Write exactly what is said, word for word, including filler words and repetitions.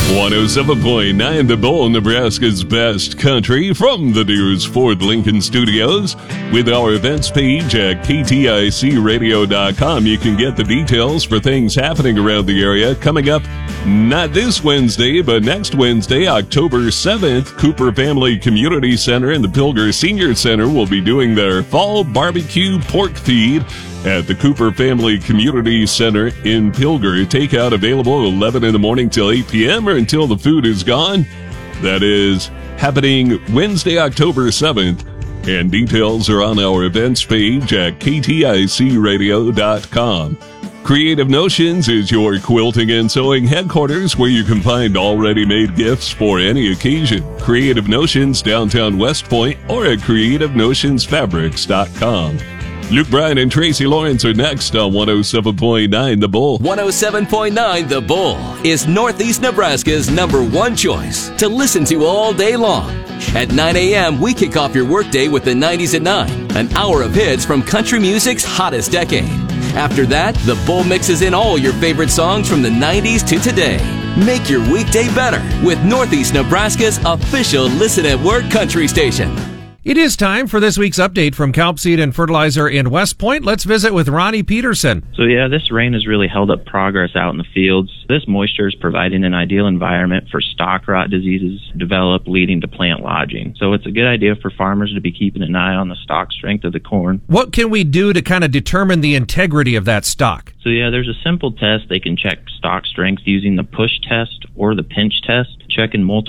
one oh seven point nine The Bull, Nebraska's best country, from the Deers Ford Lincoln Studios. With our events page at K T I C radio dot com, you can get the details for things happening around the area. Coming up, not this Wednesday, but next Wednesday, October seventh, Cooper Family Community Center and the Pilger Senior Center will be doing their fall barbecue pork feed at the Cooper Family Community Center in Pilger. Takeout available eleven in the morning till eight p.m. or until the food is gone. That is happening Wednesday, October seventh. And details are on our events page at K T I C radio dot com. Creative Notions is your quilting and sewing headquarters, where you can find already made gifts for any occasion. Creative Notions, downtown West Point, or at creative notions fabrics dot com. Luke Bryan and Tracy Lawrence are next on one oh seven point nine The Bull. one oh seven point nine The Bull is Northeast Nebraska's number one choice to listen to all day long. At nine a.m., we kick off your workday with the nineties at nine, an hour of hits from country music's hottest decade. After that, The Bull mixes in all your favorite songs from the nineties to today. Make your weekday better with Northeast Nebraska's official Listen at Work country station. It is time for this week's update from Calp Seed and Fertilizer in West Point. Let's visit with Ronnie Peterson. So yeah, this rain has really held up progress out in the fields. This moisture is providing an ideal environment for stalk rot diseases to develop, leading to plant lodging. So it's a good idea for farmers to be keeping an eye on the stalk strength of the corn. What can we do to kind of determine the integrity of that stalk? So yeah, there's a simple test. They can check stalk strength using the push test or the pinch test, checking multiple